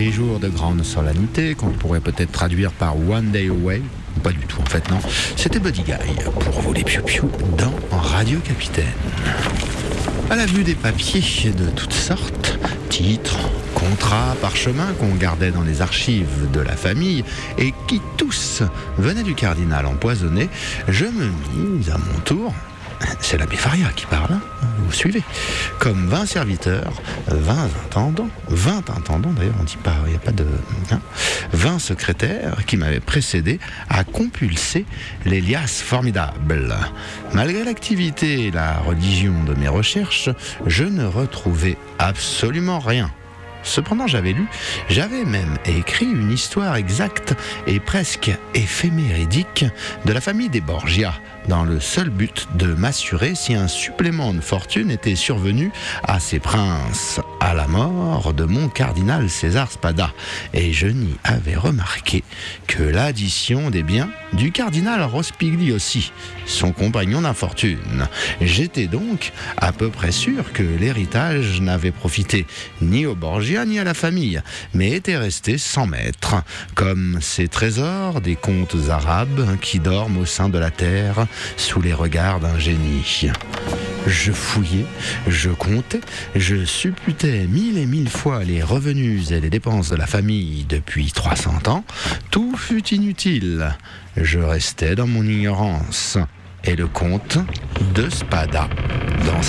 des jours de grande solennité qu'on pourrait peut-être traduire par One Day Away. Pas du tout en fait, non. C'était Buddy Guy pour vous les piou-piou dans Radio Capitaine. À la vue des papiers de toutes sortes, titres, contrats, parchemins qu'on gardait dans les archives de la famille et qui tous venaient du cardinal empoisonné, je me mis à mon tour. C'est l'abbé Faria qui parle, hein, vous suivez. Comme 20 serviteurs, 20 intendants d'ailleurs, on dit pas, il n'y a pas de... 20 secrétaires qui m'avaient précédé à compulser les liasses formidables. Malgré l'activité et la religion de mes recherches, je ne retrouvais absolument rien. Cependant, j'avais même écrit une histoire exacte et presque éphéméridique de la famille des Borgia, dans le seul but de m'assurer si un supplément de fortune était survenu à ces princes à la mort de mon cardinal César Spada. Et je n'y avais remarqué que l'addition des biens du cardinal Rospigliosi, son compagnon d'infortune. J'étais donc à peu près sûr que l'héritage n'avait profité ni aux Borgia ni à la famille, mais était resté sans maître, comme ces trésors des contes arabes qui dorment au sein de la terre sous les regards d'un génie. Je fouillais, je comptais, je supputais 1000 et 1000 fois les revenus et les dépenses de la famille depuis 300 ans. Tout fut inutile. Je restais dans mon ignorance. Et le comte de Spada, dans